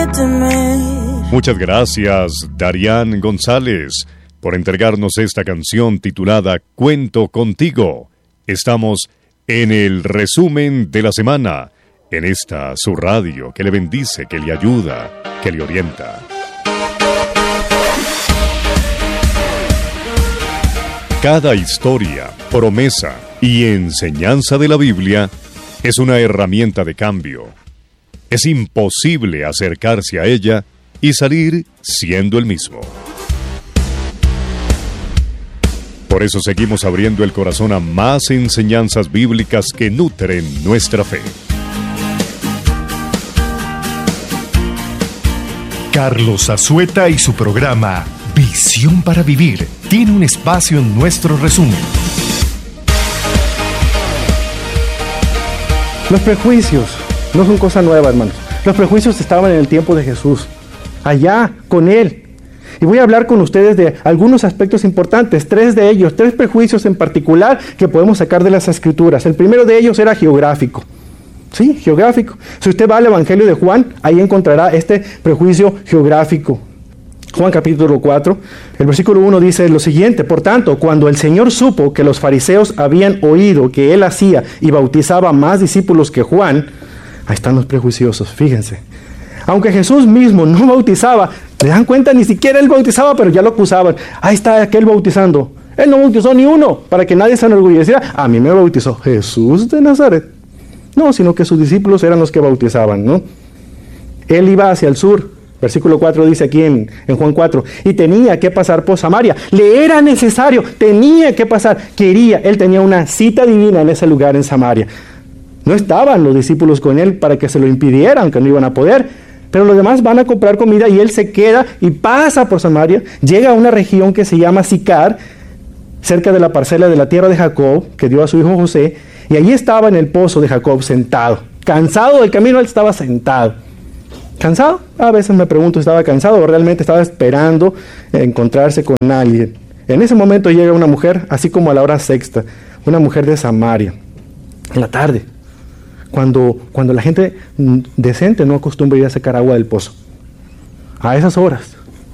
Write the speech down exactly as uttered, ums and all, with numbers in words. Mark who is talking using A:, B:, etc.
A: temer.
B: Muchas gracias, Darian González, por entregarnos esta canción titulada Cuento Contigo. Estamos en el resumen de la semana, en esta su radio que le bendice, que le ayuda, que le orienta. Cada historia, promesa y enseñanza de la Biblia es una herramienta de cambio. Es imposible acercarse a ella y salir siendo el mismo. Por eso seguimos abriendo el corazón a más enseñanzas bíblicas que nutren nuestra fe.
C: Carlos Azueta y su programa Visión para Vivir tiene un espacio en nuestro resumen.
D: Los prejuicios no son cosa nueva, hermanos. Los prejuicios estaban en el tiempo de Jesús, allá con Él. Y voy a hablar con ustedes de algunos aspectos importantes, tres de ellos, tres prejuicios en particular que podemos sacar de las Escrituras. El primero de ellos era geográfico. Sí, geográfico. Si usted va al Evangelio de Juan, ahí encontrará este prejuicio geográfico. Juan capítulo cuatro, el versículo uno dice lo siguiente: por tanto, cuando el Señor supo que los fariseos habían oído que Él hacía y bautizaba más discípulos que Juan, ahí están los prejuiciosos, fíjense. Aunque Jesús mismo no bautizaba, ¿se dan cuenta? Ni siquiera Él bautizaba, pero ya lo acusaban. Ahí está aquel bautizando. Él no bautizó ni uno, para que nadie se enorgulleciera. A mí me bautizó Jesús de Nazaret. No, sino que sus discípulos eran los que bautizaban, ¿no? Él iba hacia el sur. Versículo cuatro dice aquí en, en Juan cuatro, y tenía que pasar por Samaria. Le era necesario, tenía que pasar, quería. Él tenía una cita divina en ese lugar en Samaria. No estaban los discípulos con él para que se lo impidieran, que no iban a poder. Pero los demás van a comprar comida y él se queda y pasa por Samaria. Llega a una región que se llama Sicar, cerca de la parcela de la tierra de Jacob, que dio a su hijo José. Y allí estaba en el pozo de Jacob sentado. Cansado del camino, él estaba sentado. ¿Cansado? A veces me pregunto, ¿estaba cansado o realmente estaba esperando encontrarse con alguien? En ese momento llega una mujer, así como a la hora sexta, una mujer de Samaria, en la tarde, cuando, cuando la gente decente no acostumbra ir a sacar agua del pozo. A esas horas,